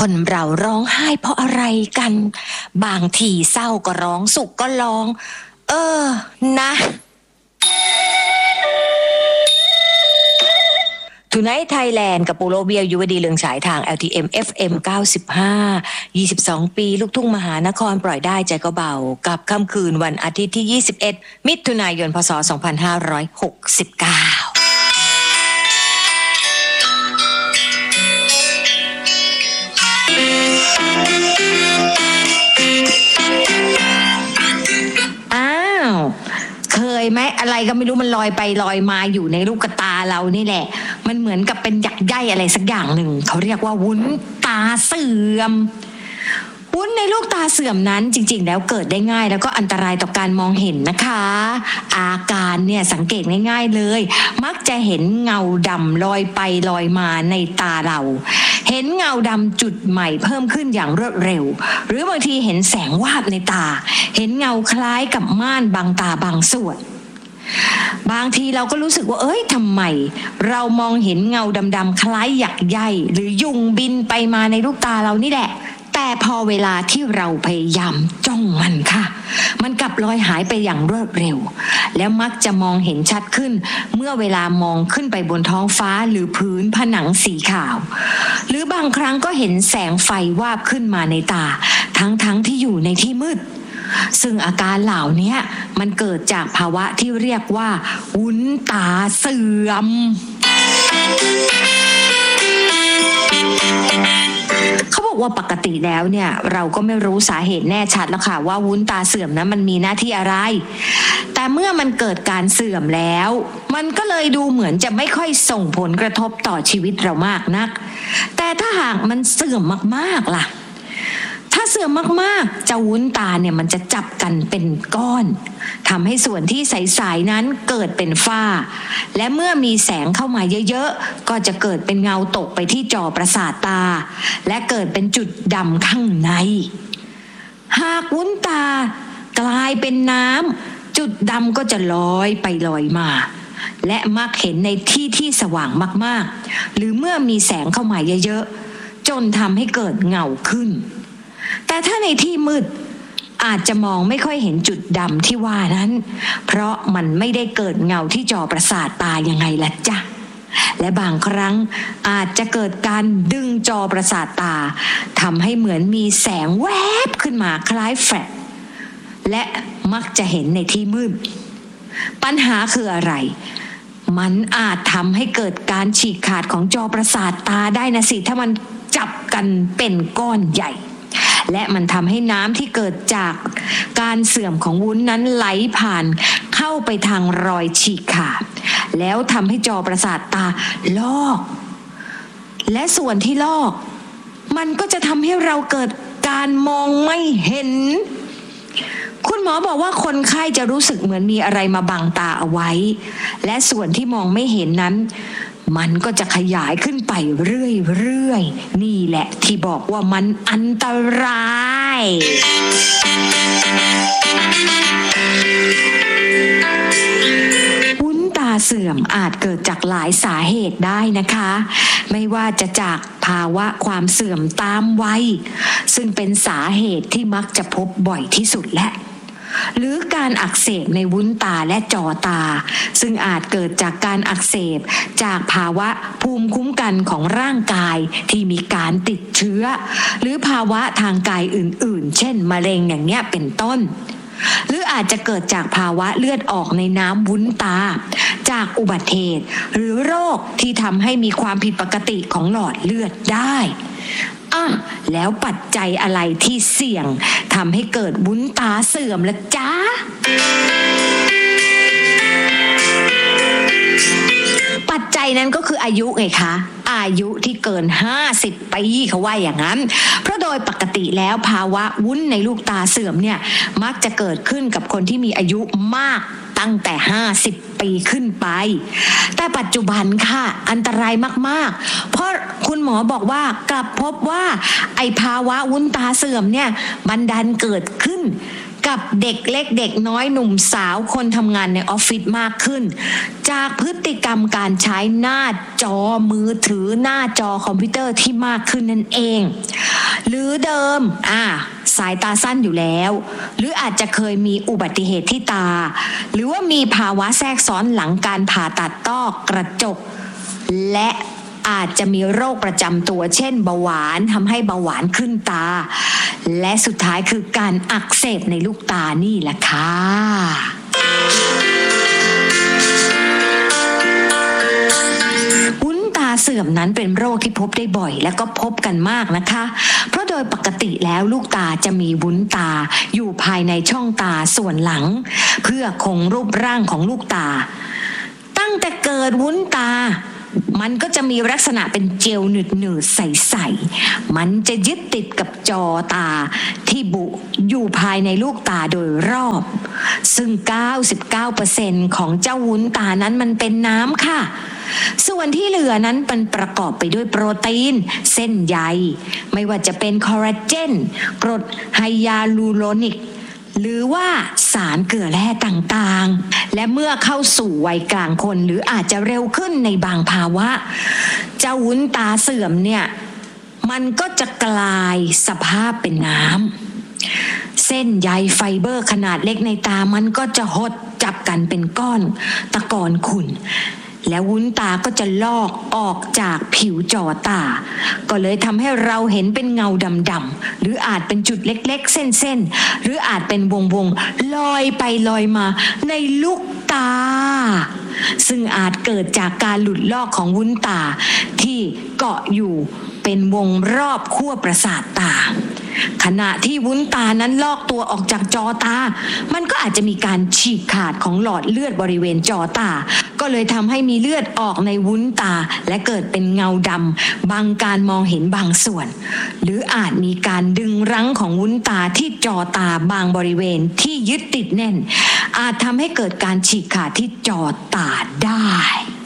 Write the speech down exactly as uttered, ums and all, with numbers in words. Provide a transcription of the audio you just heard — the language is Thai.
คนเราร้องไห้เพราะอะไรกัน บางทีเศร้าก็ร้องสุขก็ร้อง เออนะ Tonight Thailand กับปูโรเบียยุวดีเลืองฉายทาง แอล ที เอ็ม เอฟ เอ็ม เก้าสิบห้า ยี่สิบสอง ปีลูกทุ่งมหานครปล่อยได้ใจก็เบากับค่ำคืนวันอาทิตย์ที่ ยี่สิบเอ็ด มิถุนายน พ.ศ. สองพันห้าร้อยหกสิบเก้าเคยไหมอะไรก็ไม่รู้มันลอยไปลอยมาอยู่ในลูกตาเรานี่แหละมันเหมือนกับเป็นหยักใยอะไรสักอย่างหนึ่งเขาเรียกว่าวุ้นตาเสื่อมวุ้นในลูกตาเสื่อมนั้นจริงๆแล้วเกิดได้ง่ายแล้วก็อันตรายต่อการมองเห็นนะคะอาการเนี่ยสังเกตง่ายๆเลยมักจะเห็นเงาดำลอยไปลอยมาในตาเราเห็นเงาดำจุดใหม่เพิ่มขึ้นอย่างรวดเร็วหรือบางทีเห็นแสงวาบในตาเห็นเงาคล้ายกับม่านบังตาบางส่วนบางทีเราก็รู้สึกว่าเอ้ยทำไมเรามองเห็นเงาดำๆคล้ายหยักใยหรือยุงบินไปมาในลูกตาเรานี่แหละแต่พอเวลาที่เราพยายามจ้องมันค่ะมันกลับลอยหายไปอย่างรวดเร็วแล้วมักจะมองเห็นชัดขึ้นเมื่อเวลามองขึ้นไปบนท้องฟ้าหรือพื้นผนังสีขาวหรือบางครั้งก็เห็นแสงไฟวาบขึ้นมาในตาทั้งๆที่อยู่ในที่มืดซึ่งอาการเหล่านี้มันเกิดจากภาวะที่เรียกว่าวุ้นตาเสื่อมเขาบอกว่าปกติแล้วเนี่ยเราก็ไม่รู้สาเหตุแน่ชัดแล้วค่ะว่าวุ้นตาเสื่อมนั้นมันมีหน้าที่อะไรแต่เมื่อมันเกิดการเสื่อมแล้วมันก็เลยดูเหมือนจะไม่ค่อยส่งผลกระทบต่อชีวิตเรามากนักแต่ถ้าหากมันเสื่อมมากๆล่ะถ้าเสื่อมมากๆเจ้าวุ้นตาเนี่ยมันจะจับกันเป็นก้อนทำให้ส่วนที่ใสๆนั้นเกิดเป็นฝ้าและเมื่อมีแสงเข้ามาเยอะๆก็จะเกิดเป็นเงาตกไปที่จอประสาทตาและเกิดเป็นจุดดำข้างในหากวุ้นตากลายเป็นน้ำจุดดำก็จะลอยไปลอยมาและมักเห็นในที่ที่สว่างมากๆหรือเมื่อมีแสงเข้ามาเยอะๆจนทำให้เกิดเงาขึ้นแต่ถ้าในที่มืดอาจจะมองไม่ค่อยเห็นจุดดำที่ว่านั้นเพราะมันไม่ได้เกิดเงาที่จอประสาทตายังไงล่ะจ๊ะและบางครั้งอาจจะเกิดการดึงจอประสาทตาทำให้เหมือนมีแสงแวบขึ้นมาคล้ายแฟลชและมักจะเห็นในที่มืดปัญหาคืออะไรมันอาจทำให้เกิดการฉีกขาดของจอประสาทตาได้นะสิถ้ามันจับกันเป็นก้อนใหญ่และมันทำให้น้ำที่เกิดจากการเสื่อมของวุ้นนั้นไหลผ่านเข้าไปทางรอยฉีกขาดแล้วทำให้จอประสาทตาลอกและส่วนที่ลอกมันก็จะทำให้เราเกิดการมองไม่เห็นคุณหมอบอกว่าคนไข้จะรู้สึกเหมือนมีอะไรมาบังตาเอาไว้และส่วนที่มองไม่เห็นนั้นมันก็จะขยายขึ้นไปเรื่อยๆนี่แหละที่บอกว่ามันอันตรายวุ้นตาเสื่อมอาจเกิดจากหลายสาเหตุได้นะคะไม่ว่าจะจากภาวะความเสื่อมตามวัยซึ่งเป็นสาเหตุที่มักจะพบบ่อยที่สุดและหรือการอักเสบในวุ้นตาและจอตาซึ่งอาจเกิดจากการอักเสบจากภาวะภูมิคุ้มกันของร่างกายที่มีการติดเชื้อหรือภาวะทางกายอื่นๆเช่นมะเร็งอย่างเนี้ยเป็นต้นหรืออาจจะเกิดจากภาวะเลือดออกในน้ำวุ้นตาจากอุบัติเหตุหรือโรคที่ทำให้มีความผิดปกติของหลอดเลือดได้อ่ะแล้วปัจจัยอะไรที่เสี่ยงทำให้เกิดวุ้นตาเสื่อมล่ะจ๊ะปัจจัยนั้นก็คืออายุไงคะอายุที่เกินห้าสิบปีเขาว่าอย่างนั้นเพราะโดยปกติแล้วภาวะวุ้นในลูกตาเสื่อมเนี่ยมักจะเกิดขึ้นกับคนที่มีอายุมากตั้งแต่ห้าสิบปีขึ้นไปแต่ปัจจุบันค่ะอันตรายมากๆเพราะคุณหมอบอกว่ากลับพบว่าไอ้ภาวะวุ้นตาเสื่อมเนี่ยมันดันเกิดขึ้นกับเด็กเล็กเด็กน้อยหนุ่มสาวคนทำงานในออฟฟิศมากขึ้นจากพฤติกรรมการใช้หน้าจอมือถือหน้าจอคอมพิวเตอร์ที่มากขึ้นนั่นเองหรือเดิมอ่าสายตาสั้นอยู่แล้วหรืออาจจะเคยมีอุบัติเหตุที่ตาหรือว่ามีภาวะแทรกซ้อนหลังการผ่าตัดต้อกระจกและอาจจะมีโรคประจำตัวเช่นเบาหวานทำให้เบาหวานขึ้นตาและสุดท้ายคือการอักเสบในลูกตานี่แหละค่ะวุ้นตาเสื่อมนั้นเป็นโรคที่พบได้บ่อยและก็พบกันมากนะคะเพราะโดยปกติแล้วลูกตาจะมีวุ้นตาอยู่ภายในช่องตาส่วนหลังเพื่อคงรูปร่างของลูกตาตั้งแต่เกิดวุ้นตามันก็จะมีลักษณะเป็นเจลหนืดๆใสๆมันจะยึดติดกับจอตาที่บุอยู่ภายในลูกตาโดยรอบซึ่ง เก้าสิบเก้าเปอร์เซ็นต์ ของเจ้าวุ้นตานั้นมันเป็นน้ำค่ะส่วนที่เหลือนั้นมันประกอบไปด้วยโปรตีนเส้นใยไม่ว่าจะเป็นคอลลาเจนกรดไฮยาลูโรนิกหรือว่าสารเกลือแร่ต่างๆและเมื่อเข้าสู่วัยกลางคนหรืออาจจะเร็วขึ้นในบางภาวะเจ้าวุ้นตาเสื่อมเนี่ยมันก็จะกลายสภาพเป็นน้ำเส้นใยไฟเบอร์ขนาดเล็กในตามันก็จะหดจับกันเป็นก้อนตะกอนขุ่นแล้ววุ้นตาก็จะลอกออกจากผิวจอตาก็เลยทำให้เราเห็นเป็นเงาดำๆหรืออาจเป็นจุดเล็กๆเส้นๆหรืออาจเป็นวงๆลอยไปลอยมาในลูกตาซึ่งอาจเกิดจากการหลุดลอกของวุ้นตาที่เกาะอยู่เป็นวงรอบขั้วประสาทตาขณะที่วุ้นตานั้นลอกตัวออกจากจอตามันก็อาจจะมีการฉีกขาดของหลอดเลือดบริเวณจอตาก็เลยทำให้มีเลือดออกในวุ้นตาและเกิดเป็นเงาดำบังการมองเห็นบางส่วนหรืออาจมีการดึงรั้งของวุ้นตาที่จอตาบางบริเวณที่ยึดติดแน่นอาจทำให้เกิดการฉีกขาดที่จอตาได้